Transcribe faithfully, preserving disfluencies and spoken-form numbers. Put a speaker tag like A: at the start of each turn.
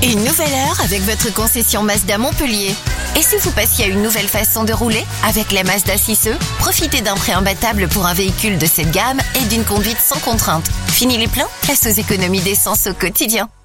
A: Une nouvelle heure avec votre concession Mazda Montpellier. Et si vous passiez à une nouvelle façon de rouler? Avec la Mazda six E, profitez d'un prêt imbattable pour un véhicule de cette gamme et d'une conduite sans contrainte. Fini les pleins, place aux économies d'essence au quotidien.